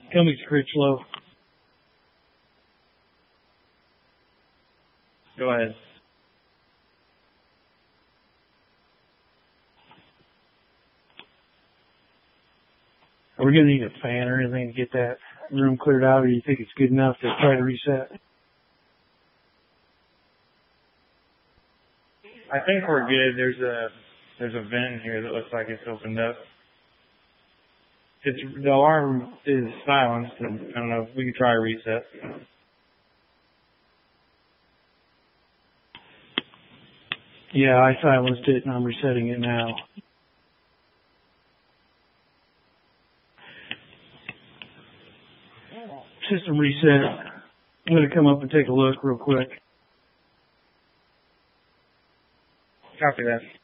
Cummings Critchlow. Go ahead. Are we going to need a fan or anything to get that room cleared out, or do you think it's good enough to try to reset? I think we're good. There's a vent in here that looks like it's opened up. The alarm is silenced, and I don't know if we can try a reset. Yeah, I silenced it and I'm resetting it now. System reset. I'm going to come up and take a look real quick. Copy that.